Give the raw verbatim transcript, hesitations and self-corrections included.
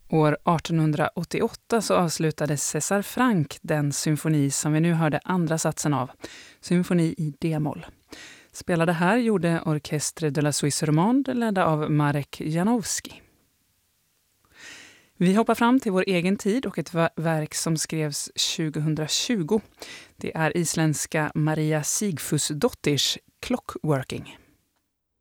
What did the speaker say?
År artonhundraåttioåtta så avslutade César Franck den symfoni som vi nu hörde andra satsen av, symfoni i D-moll. Spelade här gjorde Orchestre de la Suisse Romande ledda av Marek Janowski. Vi hoppar fram till vår egen tid och ett verk som skrevs tjugohundratjugo. Det är isländska Maria Sigfusdottirs Clockworking.